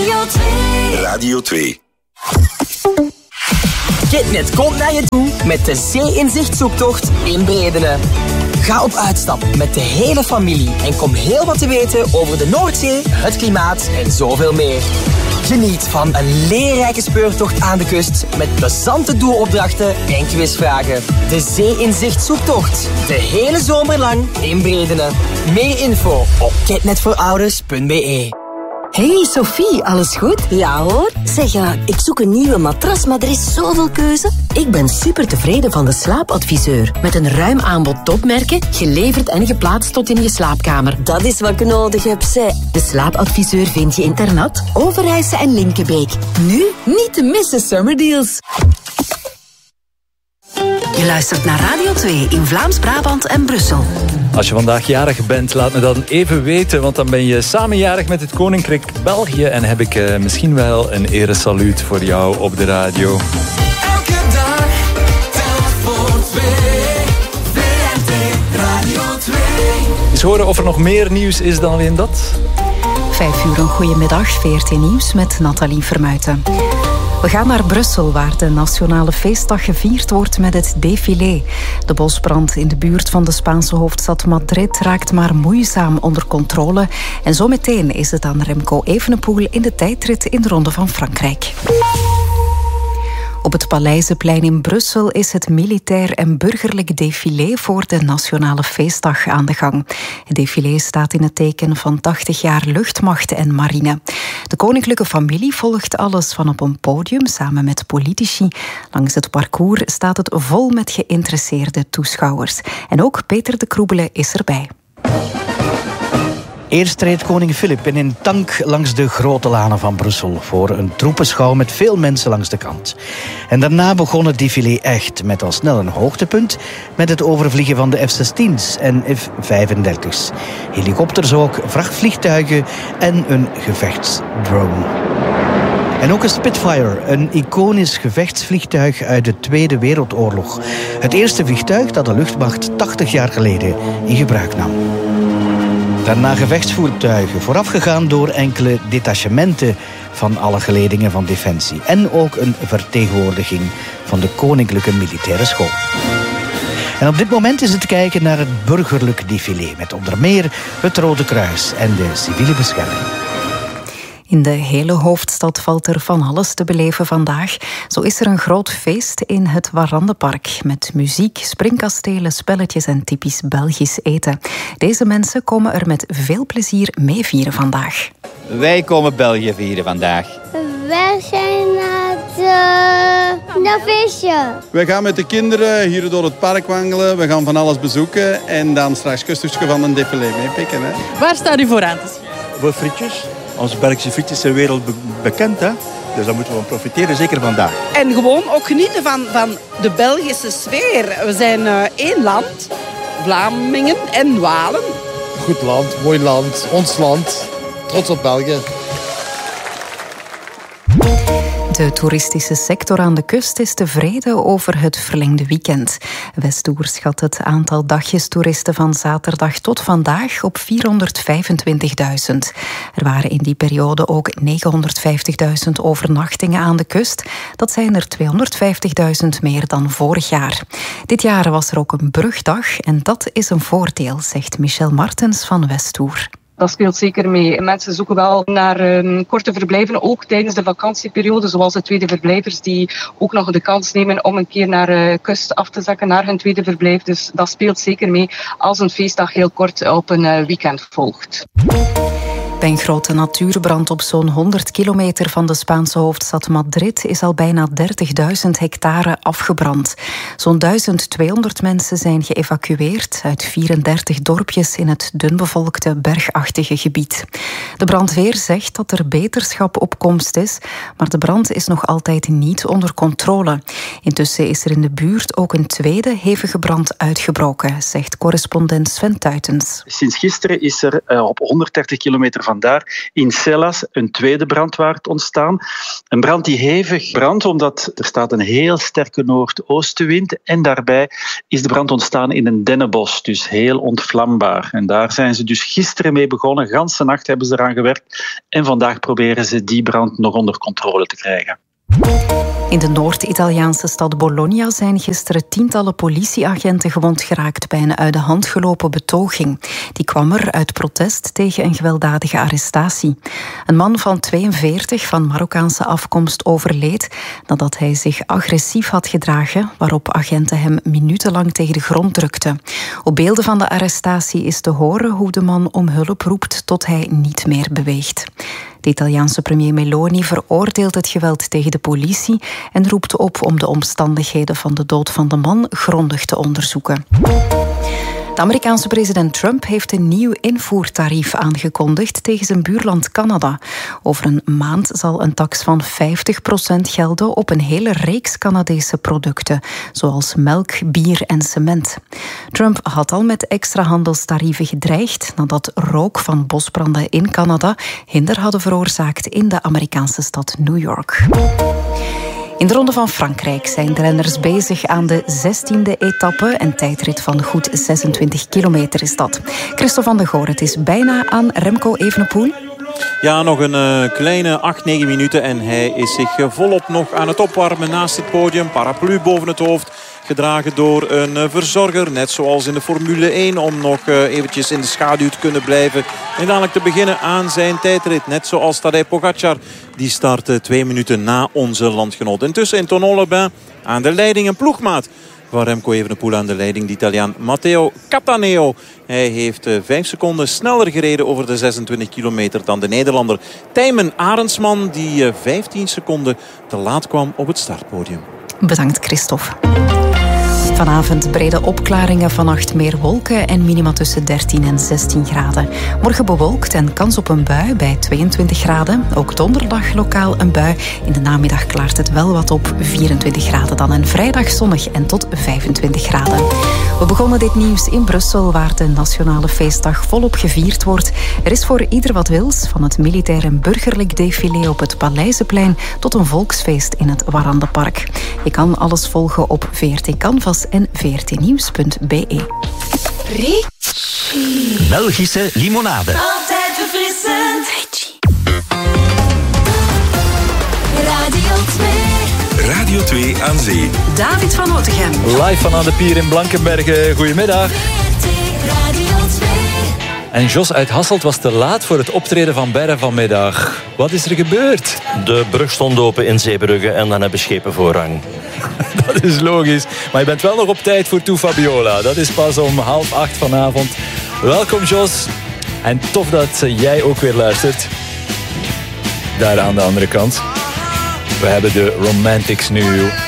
Radio 2. Radio 2. Kitnet komt naar je toe met de Zee-inzicht-zoektocht in Bredene. Ga op uitstap met de hele familie en kom heel wat te weten over de Noordzee, het klimaat en zoveel meer. Geniet van een leerrijke speurtocht aan de kust met plezante doelopdrachten en quizvragen. De Zee-inzicht-zoektocht. De hele zomer lang in Bredene. Meer info op kitnetvoorouders.be. Hey Sophie, alles goed? Ja hoor. Zeg, ik zoek een nieuwe matras, maar er is zoveel keuze. Ik ben super tevreden van de Slaapadviseur. Met een ruim aanbod topmerken, geleverd en geplaatst tot in je slaapkamer. Dat is wat ik nodig heb, zeg. De Slaapadviseur vind je in Ternat, Overijse en Linkebeek. Nu niet te missen summerdeals. Je luistert naar Radio 2 in Vlaams-Brabant en Brussel. Als je vandaag jarig bent, laat me dan even weten, want dan ben je samen jarig met het Koninkrijk België en heb ik misschien wel een eresaluut voor jou op de radio. Elke dag telt voor 2. VRT Radio 2. Eens horen of er nog meer nieuws is dan alleen dat. 5 uur, een goedemiddag. VRT Nieuws met Nathalie Vermuijten. We gaan naar Brussel, waar de Nationale Feestdag gevierd wordt met het défilé. De bosbrand in de buurt van de Spaanse hoofdstad Madrid raakt maar moeizaam onder controle. En zometeen is het aan Remco Evenepoel in de tijdrit in de Ronde van Frankrijk. Op het Paleizenplein in Brussel is het militair en burgerlijk défilé voor de Nationale Feestdag aan de gang. Het défilé staat in het teken van 80 jaar luchtmacht en marine. De koninklijke familie volgt alles van op een podium samen met politici. Langs het parcours staat het vol met geïnteresseerde toeschouwers. En ook Peter de Kroebele is erbij. Eerst reed koning Filip in een tank langs de grote lanen van Brussel voor een troepenschouw met veel mensen langs de kant. En daarna begon het défilé echt, met al snel een hoogtepunt met het overvliegen van de F-16's en F-35's. Helikopters ook, vrachtvliegtuigen en een gevechtsdrone. En ook een Spitfire, een iconisch gevechtsvliegtuig uit de Tweede Wereldoorlog. Het eerste vliegtuig dat de luchtmacht 80 jaar geleden in gebruik nam. Daarna gevechtsvoertuigen, voorafgegaan door enkele detachementen van alle geledingen van Defensie. En ook een vertegenwoordiging van de Koninklijke Militaire School. En op dit moment is het kijken naar het burgerlijk défilé, met onder meer het Rode Kruis en de civiele bescherming. In de hele hoofdstad valt er van alles te beleven vandaag. Zo is er een groot feest in het Warandenpark met muziek, springkastelen, spelletjes en typisch Belgisch eten. Deze mensen komen er met veel plezier mee vieren vandaag. Wij komen België vieren vandaag. Wij zijn naar feestje. Wij gaan met de kinderen hier door het park wandelen. We gaan van alles bezoeken en dan straks een stukje van een défilé meepikken. Waar staat u voor aan te zien? Voor frietjes. Onze Belgische frietjes zijn wereldbekend, hè? Dus daar moeten we van profiteren, zeker vandaag. En gewoon ook genieten van de Belgische sfeer. We zijn één land, Vlamingen en Walen. Goed land, mooi land, ons land. Trots op België. De toeristische sector aan de kust is tevreden over het verlengde weekend. Westtour schat het aantal dagjestoeristen van zaterdag tot vandaag op 425.000. Er waren in die periode ook 950.000 overnachtingen aan de kust. Dat zijn er 250.000 meer dan vorig jaar. Dit jaar was er ook een brugdag en dat is een voordeel, zegt Michel Martens van Westtour. Dat speelt zeker mee. Mensen zoeken wel naar korte verblijven, ook tijdens de vakantieperiode, zoals de tweede verblijvers die ook nog de kans nemen om een keer naar de kust af te zakken, naar hun tweede verblijf. Dus dat speelt zeker mee als een feestdag heel kort op een weekend volgt. Bij een grote natuurbrand op zo'n 100 kilometer van de Spaanse hoofdstad Madrid is al bijna 30.000 hectare afgebrand. Zo'n 1200 mensen zijn geëvacueerd uit 34 dorpjes in het dunbevolkte bergachtige gebied. De brandweer zegt dat er beterschap op komst is, maar de brand is nog altijd niet onder controle. Intussen is er in de buurt ook een tweede hevige brand uitgebroken, zegt correspondent Sven Tuitens. Sinds gisteren is er op 130 kilometer vandaar in Cellas een tweede brandwaard ontstaan. Een brand die hevig brandt, omdat er staat een heel sterke noordoostenwind en daarbij is de brand ontstaan in een dennenbos, dus heel ontvlambaar. En daar zijn ze dus gisteren mee begonnen. Ganse nacht hebben ze eraan gewerkt en vandaag proberen ze die brand nog onder controle te krijgen. In de Noord-Italiaanse stad Bologna zijn gisteren tientallen politieagenten gewond geraakt bij een uit de hand gelopen betoging. Die kwam er uit protest tegen een gewelddadige arrestatie. Een man van 42 van Marokkaanse afkomst overleed nadat hij zich agressief had gedragen, waarop agenten hem minutenlang tegen de grond drukten. Op beelden van de arrestatie is te horen hoe de man om hulp roept tot hij niet meer beweegt. De Italiaanse premier Meloni veroordeelt het geweld tegen de politie en roept op om de omstandigheden van de dood van de man grondig te onderzoeken. De Amerikaanse president Trump heeft een nieuw invoertarief aangekondigd tegen zijn buurland Canada. Over een maand zal een tax van 50% gelden op een hele reeks Canadese producten, zoals melk, bier en cement. Trump had al met extra handelstarieven gedreigd nadat rook van bosbranden in Canada hinder hadden veroorzaakt in de Amerikaanse stad New York. In de Ronde van Frankrijk zijn de renners bezig aan de 16e etappe. Een tijdrit van goed 26 kilometer is dat. Christophe van der Goor, het is bijna aan Remco Evenepoel. Ja, nog een kleine 8-9 minuten en hij is zich volop nog aan het opwarmen naast het podium. Paraplu boven het hoofd, gedragen door een verzorger. Net zoals in de Formule 1 om nog eventjes in de schaduw te kunnen blijven. En dadelijk te beginnen aan zijn tijdrit. Net zoals Tadej Pogacar. Die start 2 minuten na onze landgenoot. Intussen in Tonon-les-Bains aan de leiding een ploegmaat van Remco Evenepoel aan de leiding, de Italiaan Matteo Cattaneo. Hij heeft 5 seconden sneller gereden over de 26 kilometer dan de Nederlander Tijmen Arendsman, die 15 seconden te laat kwam op het startpodium. Bedankt, Christophe. Vanavond brede opklaringen, vannacht meer wolken en minima tussen 13 en 16 graden. Morgen bewolkt en kans op een bui bij 22 graden. Ook donderdag lokaal een bui. In de namiddag klaart het wel wat op, 24 graden dan. En vrijdag zonnig en tot 25 graden. We begonnen dit nieuws in Brussel, waar de nationale feestdag volop gevierd wordt. Er is voor ieder wat wils, van het militair en burgerlijk défilé op het Paleizenplein tot een volksfeest in het Warandenpark. Je kan alles volgen op VRT Canvas en vrtnieuws.be. Belgische limonade. Altijd verfrissend. Radio 2. Radio 2 aan zee. David van Otegem. Live van aan de pier in Blankenberge. Goedemiddag. En Jos uit Hasselt was te laat voor het optreden van Berre vanmiddag. Wat is er gebeurd? De brug stond open in Zeebrugge en dan hebben schepen voorrang. Dat is logisch. Maar je bent wel nog op tijd voor Toe Fabiola. Dat is pas om 7:30 vanavond. Welkom Jos. En tof dat jij ook weer luistert. Daar aan de andere kant. We hebben de Romantics nu.